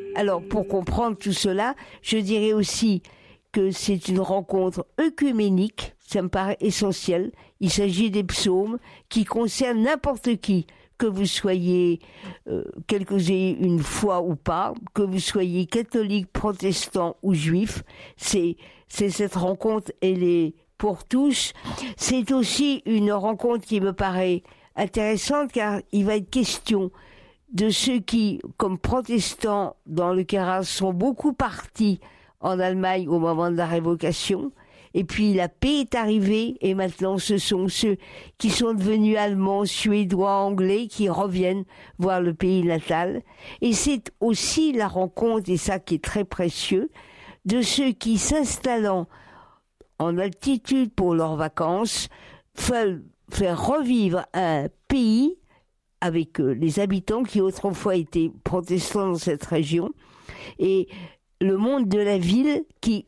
Alors, pour comprendre tout cela, je dirais aussi que c'est une rencontre œcuménique, ça me paraît essentiel. Il s'agit des psaumes qui concernent n'importe qui, que vous soyez, quelle que j'ai une foi ou pas, que vous soyez catholique, protestant ou juif. C'est cette rencontre, elle est pour tous. C'est aussi une rencontre qui me paraît intéressante car il va être question de ceux qui, comme protestants dans le Queyras, sont beaucoup partis en Allemagne au moment de la révocation. Et puis la paix est arrivée et maintenant ce sont ceux qui sont devenus allemands, suédois, anglais qui reviennent voir le pays natal. Et c'est aussi la rencontre, et ça qui est très précieux, de ceux qui s'installant en altitude pour leurs vacances veulent faire revivre un pays avec les habitants qui autrefois étaient protestants dans cette région, et le monde de la ville qui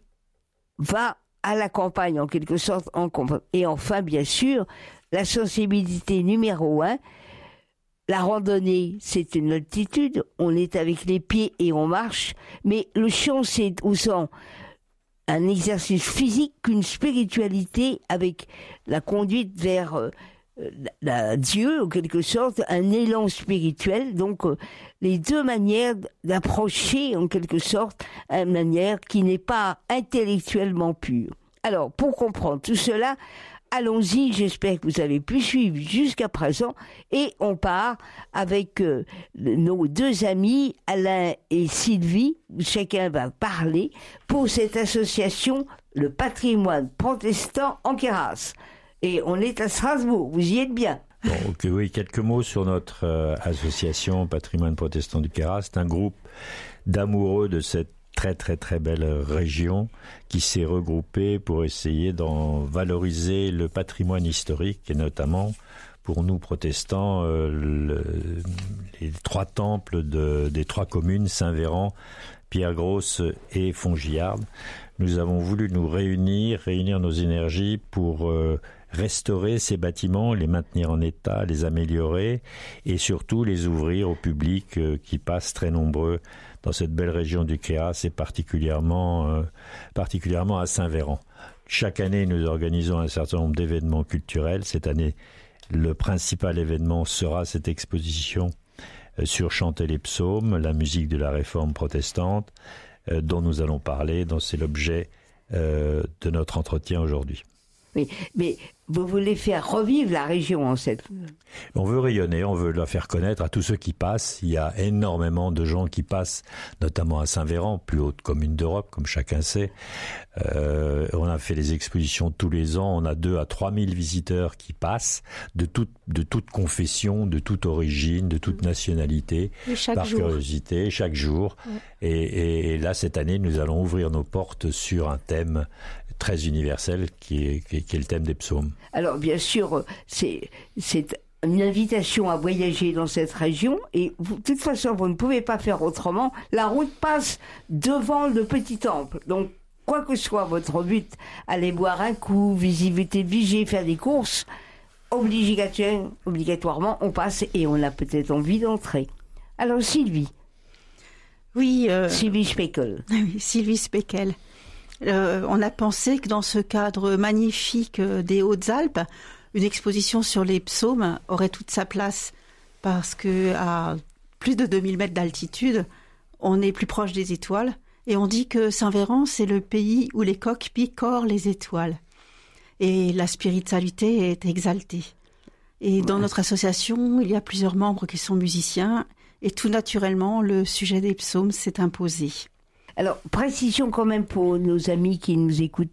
va à la campagne en quelque sorte. Et enfin, bien sûr, la sensibilité numéro 1, la randonnée, c'est une altitude, on est avec les pieds et on marche, mais le chant, c'est autant un exercice physique qu'une spiritualité avec la conduite vers Dieu, en quelque sorte, un élan spirituel. Donc, les deux manières d'approcher, en quelque sorte, une manière qui n'est pas intellectuellement pure. Alors, pour comprendre tout cela, allons-y, j'espère que vous avez pu suivre jusqu'à présent, et on part avec nos deux amis, Alain et Sylvie, chacun va parler, pour cette association, le patrimoine protestant en Queyras. Et on est à Strasbourg, vous y êtes bien. Bon, oui, quelques mots sur notre association Patrimoine Protestant du Queyras. C'est un groupe d'amoureux de cette très très très belle région qui s'est regroupé pour essayer d'en valoriser le patrimoine historique et notamment pour nous protestants les trois temples des trois communes, Saint-Véran, Pierre-Grosse et Fongiarde. Nous avons voulu nous réunir nos énergies pour restaurer ces bâtiments, les maintenir en état, les améliorer et surtout les ouvrir au public qui passe très nombreux dans cette belle région du Queyras et particulièrement à Saint-Véran. Chaque année, nous organisons un certain nombre d'événements culturels. Cette année, le principal événement sera cette exposition sur chanter les psaumes, la musique de la réforme protestante, dont nous allons parler, dont c'est l'objet de notre entretien aujourd'hui. Oui, mais vous voulez faire revivre la région en cette... On veut rayonner, on veut la faire connaître à tous ceux qui passent. Il y a énormément de gens qui passent, notamment à Saint-Véran, plus haute commune d'Europe, comme chacun sait. On a fait des expositions tous les ans. On a 2 à 3 000 visiteurs qui passent de toute confession, de toute origine, de toute nationalité, par curiosité, chaque jour. Ouais. Et là, cette année, nous allons ouvrir nos portes sur un thème très universel qui est le thème des psaumes. Alors bien sûr, c'est une invitation à voyager dans cette région et de toute façon vous ne pouvez pas faire autrement. La route passe devant le petit temple, donc quoi que soit votre but, aller boire un coup, visiter le Vigier, faire des courses, obligatoirement on passe et on a peut-être envie d'entrer. Alors Sylvie. Oui. Sylvie Speckel. Oui, Sylvie Speckel. On a pensé que dans ce cadre magnifique des Hautes-Alpes, une exposition sur les psaumes aurait toute sa place parce que à plus de 2000 mètres d'altitude, on est plus proche des étoiles et on dit que Saint-Véran, c'est le pays où les coqs picorent les étoiles et la spiritualité est exaltée. Et dans notre association, il y a plusieurs membres qui sont musiciens et tout naturellement, le sujet des psaumes s'est imposé. Alors, précision quand même pour nos amis qui nous écoutent.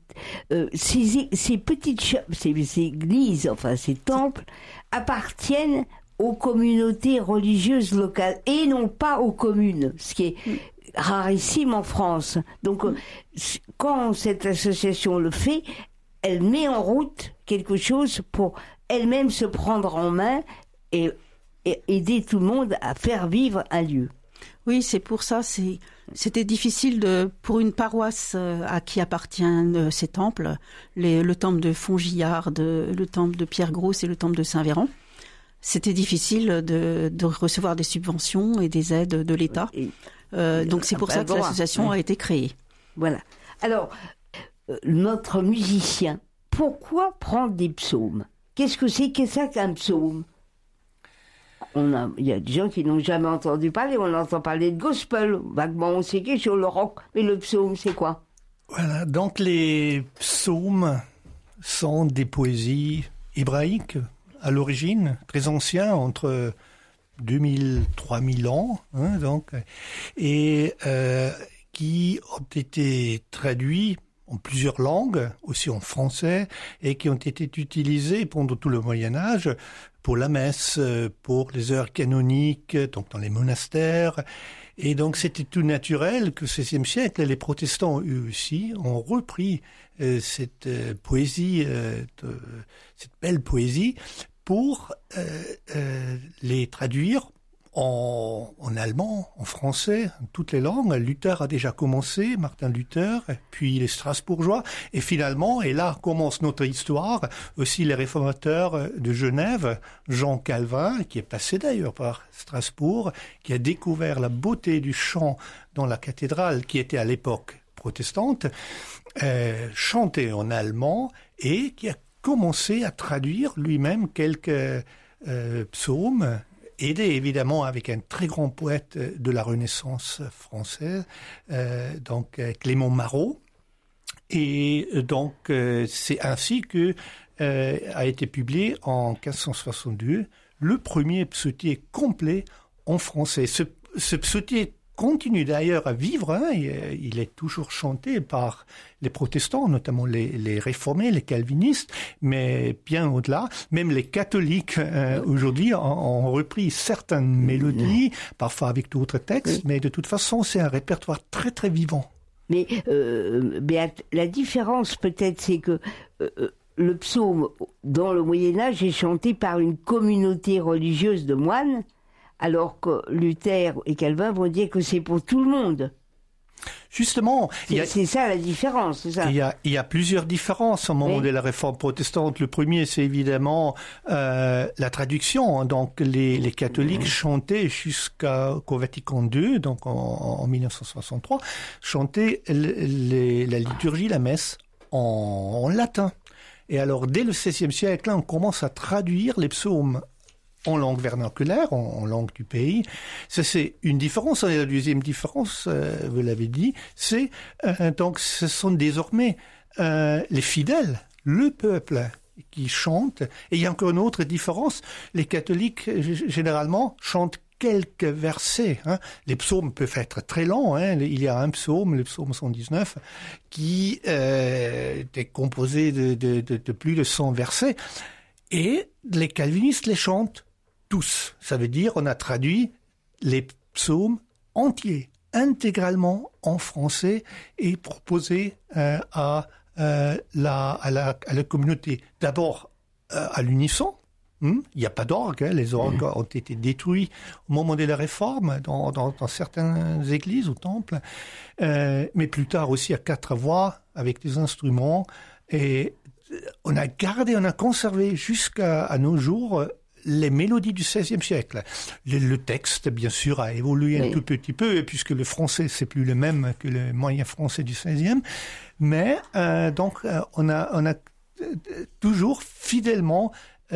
Ces petites ces églises, enfin ces temples, appartiennent aux communautés religieuses locales et non pas aux communes, ce qui est rarissime en France. Donc, quand cette association le fait, elle met en route quelque chose pour elle-même se prendre en main et aider tout le monde à faire vivre un lieu. Oui, c'est pour ça, c'était difficile pour une paroisse à qui appartiennent ces temples, le temple de Fongiarde, le temple de Pierre-Grosse et le temple de Saint-Véran. C'était difficile de recevoir des subventions et des aides de l'État. Donc c'est pour ça que l'association a été créée. Voilà. Alors, notre musicien, pourquoi prendre des psaumes ? Qu'est-ce que c'est qu'un psaume ? Il y a des gens qui n'ont jamais entendu parler. On entend parler de gospel. Vaguement, on sait quelque chose, le rock. Mais le psaume, c'est quoi ? Voilà. Donc, les psaumes sont des poésies hébraïques à l'origine, très anciens, entre 2000, 3000 ans, et qui ont été traduits en plusieurs langues, aussi en français, et qui ont été utilisés pendant tout le Moyen-Âge pour la messe, pour les heures canoniques, donc dans les monastères. Et donc c'était tout naturel que au XVIe siècle, les protestants, eux aussi, ont repris cette poésie, cette belle poésie, pour les traduire en allemand, en français, en toutes les langues. Luther a déjà commencé, Martin Luther, puis les Strasbourgeois, et finalement, et là commence notre histoire, aussi les réformateurs de Genève, Jean Calvin, qui est passé d'ailleurs par Strasbourg, qui a découvert la beauté du chant dans la cathédrale, qui était à l'époque protestante, chanté en allemand, et qui a commencé à traduire lui-même quelques psaumes, aidé évidemment avec un très grand poète de la Renaissance française, donc Clément Marot. Et donc c'est ainsi que a été publié en 1562 le premier psautier complet en français. Ce psautier continue d'ailleurs à vivre, il est toujours chanté par les protestants, notamment les réformés, les calvinistes, mais bien au-delà, même les catholiques aujourd'hui ont repris certaines mélodies, parfois avec d'autres textes, mais de toute façon c'est un répertoire très très vivant. Mais Béate, la différence peut-être c'est que le psaume dans le Moyen-Âge est chanté par une communauté religieuse de moines, alors que Luther et Calvin vont dire que c'est pour tout le monde. Justement, c'est ça la différence. C'est ça. Il y a plusieurs différences au moment de la réforme protestante. Le premier, c'est évidemment la traduction. Donc, les catholiques chantaient jusqu'au Vatican II, donc en 1963, chantaient la liturgie, la messe en latin. Et alors, dès le XVIe siècle, là, on commence à traduire les psaumes en langue vernaculaire, en langue du pays. Ça, c'est une différence. Et la deuxième différence, vous l'avez dit, c'est donc ce sont désormais les fidèles, le peuple qui chante. Et il y a encore une autre différence. Les catholiques, généralement, chantent quelques versets. Les psaumes peuvent être très longs. Il y a un psaume, le psaume 119, qui est composé de plus de 100 versets. Et les calvinistes les chantent tous. Ça veut dire on a traduit les psaumes entiers, intégralement en français et proposé à la communauté. D'abord à l'unisson. Il n'y a pas d'orgue. Les orgues ont été détruits au moment de la Réforme dans certaines églises ou temples. Mais plus tard aussi à 4 voix avec des instruments. Et on a conservé jusqu'à nos jours les mélodies du XVIe siècle. Le texte, bien sûr, a évolué un tout petit peu, puisque le français, c'est plus le même que le moyen français du XVIe. Mais donc, on a toujours fidèlement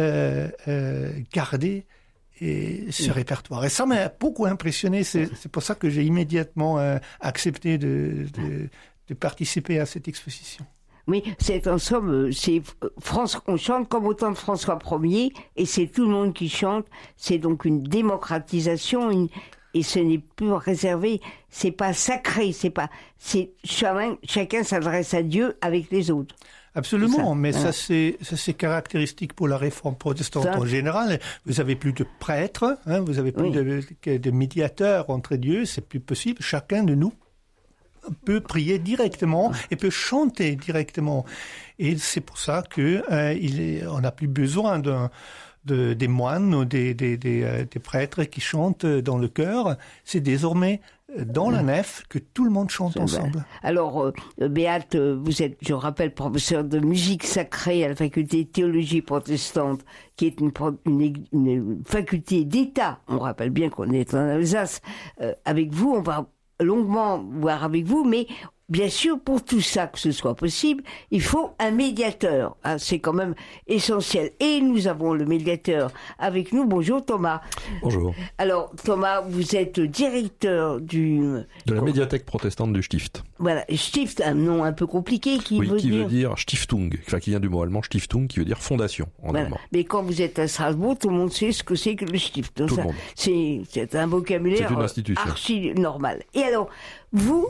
gardé ce répertoire. Et ça m'a beaucoup impressionné. C'est pour ça que j'ai immédiatement accepté de participer à cette exposition. Oui, c'est en somme, on chante comme au temps de François Ier, et c'est tout le monde qui chante. C'est donc une démocratisation, et ce n'est plus réservé. C'est pas sacré, chacun s'adresse à Dieu avec les autres. Absolument, mais ça c'est caractéristique pour la réforme protestante en général. Vous avez plus de prêtres, vous avez plus de médiateurs entre Dieu, c'est plus possible. Chacun de nous peut prier directement et peut chanter directement. Et c'est pour ça que on n'a plus besoin des moines ou des prêtres qui chantent dans le chœur. C'est désormais dans la nef que tout le monde chante ensemble. Alors, Béate, vous êtes, je rappelle, professeur de musique sacrée à la faculté de théologie protestante, qui est une faculté d'État. On rappelle bien qu'on est en Alsace. Avec vous, on va longuement voir avec vous, mais bien sûr, pour tout ça, que ce soit possible, il faut un médiateur. Ah, c'est quand même essentiel. Et nous avons le médiateur avec nous. Bonjour Thomas. Bonjour. Alors Thomas, vous êtes directeur de la médiathèque protestante du Stift. Voilà, Stift, un nom un peu compliqué qui veut dire Stiftung, enfin qui vient du mot allemand Stiftung, qui veut dire fondation en allemand. Mais quand vous êtes à Strasbourg, tout le monde sait ce que c'est que le Stift. Donc tout le monde. C'est un vocabulaire c'est une institution. Archi normal. Et alors, vous,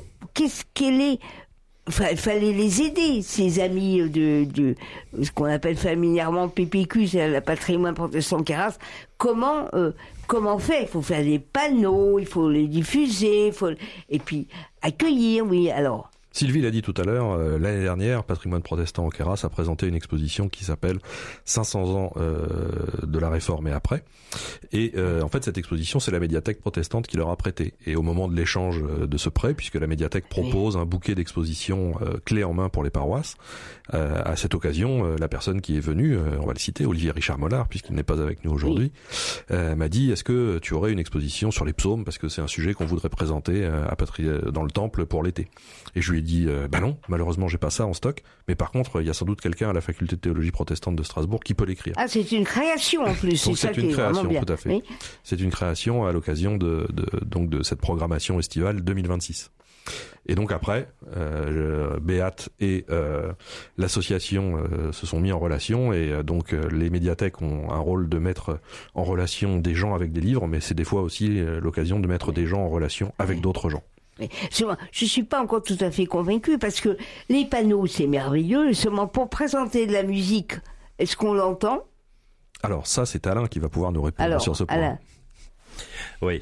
il fallait les aider, ces amis de ce qu'on appelle familièrement PPQ, c'est le patrimoine protestant de Queyras. Comment faire? Il faut faire des panneaux, il faut les diffuser, et puis accueillir, oui, alors. Sylvie l'a dit tout à l'heure, l'année dernière, Patrimoine protestant au Queyras a présenté une exposition qui s'appelle 500 ans de la Réforme et après. Et en fait, cette exposition, c'est la médiathèque protestante qui leur a prêté. Et au moment de l'échange de ce prêt, puisque la médiathèque propose un bouquet d'expositions clés en main pour les paroisses, à cette occasion, la personne qui est venue, on va le citer, Olivier Richard Mollard, puisqu'il n'est pas avec nous aujourd'hui, m'a dit, est-ce que tu aurais une exposition sur les psaumes, parce que c'est un sujet qu'on voudrait présenter dans le temple pour l'été. Et je lui ai dit, non, malheureusement j'ai pas ça en stock, mais par contre il y a sans doute quelqu'un à la faculté de théologie protestante de Strasbourg qui peut l'écrire. Ah, c'est une création en plus. Donc c'est une création, bien. Tout à fait. Oui. C'est une création à l'occasion de cette programmation estivale 2026. Et donc après, Béate et l'association se sont mis en relation et donc les médiathèques ont un rôle de mettre en relation des gens avec des livres, mais c'est des fois aussi l'occasion de mettre des gens en relation avec d'autres gens. Je suis pas encore tout à fait convaincu parce que les panneaux c'est merveilleux, seulement pour présenter de la musique, est-ce qu'on l'entend? Alors ça c'est Alain qui va pouvoir nous répondre sur ce point. Alain. Oui,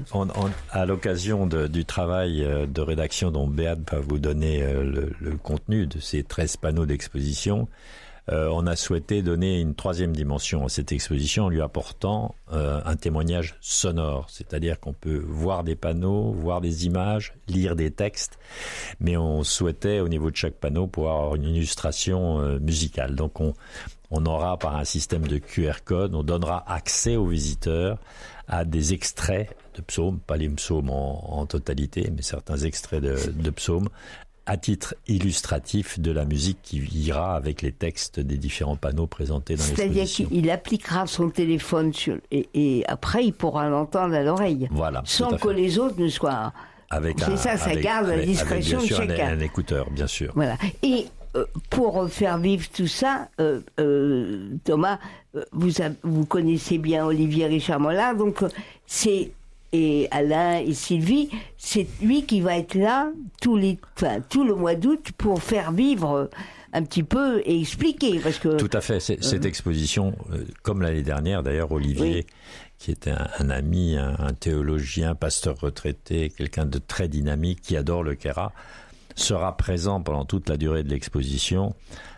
à l'occasion du travail de rédaction dont Béate va vous donner le contenu de ces 13 panneaux d'exposition, on a souhaité donner une troisième dimension à cette exposition en lui apportant un témoignage sonore, c'est-à-dire qu'on peut voir des panneaux, voir des images, lire des textes, mais on souhaitait au niveau de chaque panneau pouvoir avoir une illustration musicale. Donc on aura par un système de QR code, on donnera accès aux visiteurs à des extraits de psaumes, pas les psaumes en totalité, mais certains extraits de psaumes, à titre illustratif de la musique qui ira avec les textes des différents panneaux présentés dans l'exposition. C'est-à-dire qu'il appliquera son téléphone et après il pourra l'entendre à l'oreille. Voilà. Sans que les autres ne soient... ça garde la discrétion de chacun. Un écouteur, bien sûr. Voilà. Et pour faire vivre tout ça, Thomas, vous connaissez bien Olivier Richard Mollard, donc et Alain et Sylvie, c'est lui qui va être là tout le mois d'août pour faire vivre un petit peu et expliquer. Parce que, tout à fait. Cette exposition, comme l'année dernière d'ailleurs, Olivier, qui était un ami, un théologien, pasteur retraité, quelqu'un de très dynamique, qui adore le Queyras, sera présent pendant toute la durée de l'exposition.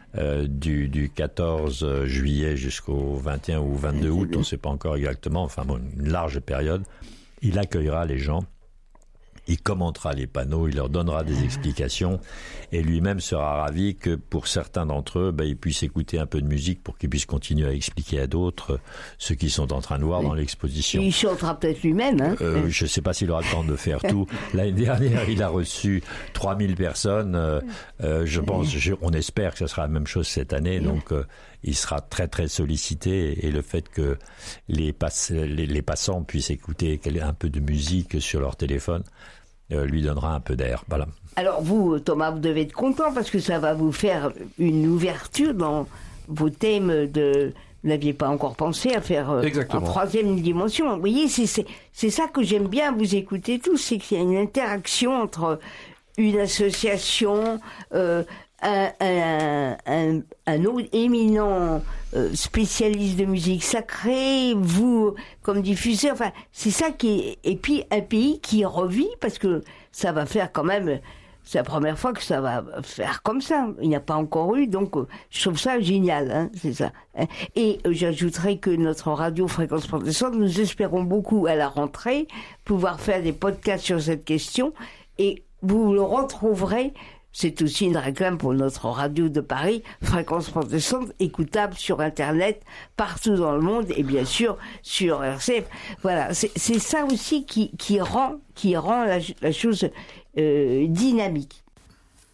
Du 14 juillet jusqu'au 21 ou 22 août, on ne sait pas encore exactement, une large période. Il accueillera les gens, il commentera les panneaux, il leur donnera des explications et lui-même sera ravi que pour certains d'entre eux, ils puissent écouter un peu de musique pour qu'ils puissent continuer à expliquer à d'autres ce qu'ils sont en train de voir dans l'exposition. Il chantera peut-être lui-même. Hein je ne sais pas s'il aura le temps de faire tout. L'année dernière, il a reçu 3000 personnes. On espère que ce sera la même chose cette année. Donc, il sera très très sollicité et le fait que les passants puissent écouter un peu de musique sur leur téléphone lui donnera un peu d'air. Voilà. Alors vous, Thomas, vous devez être content parce que ça va vous faire une ouverture dans vos thèmes de... Vous n'aviez pas encore pensé à faire en troisième dimension. Vous voyez, c'est ça que j'aime bien vous écouter tous, c'est qu'il y a une interaction entre une association, un autre éminent spécialiste de musique sacrée, vous comme diffuseur, c'est ça et puis un pays qui revit parce que ça va faire quand même, c'est la première fois que ça va faire comme ça. Il n'y a pas encore eu, donc je trouve ça génial, c'est ça. Et j'ajouterai que notre radio Fréquence Protestante, nous espérons beaucoup à la rentrée pouvoir faire des podcasts sur cette question et vous le retrouverez C'est aussi une réclame pour notre radio de Paris, Fréquence Protestante, écoutable sur Internet, partout dans le monde, et bien sûr sur RCF. Voilà, c'est ça aussi qui rend la chose dynamique.